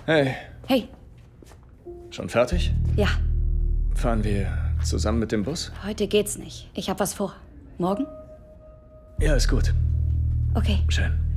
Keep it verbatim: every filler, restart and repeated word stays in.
Hey. Hey. Schon fertig? Ja. Fahren wir zusammen mit dem Bus? Heute geht's nicht. Ich hab was vor. Morgen? Ja, ist gut. Okay. Schön.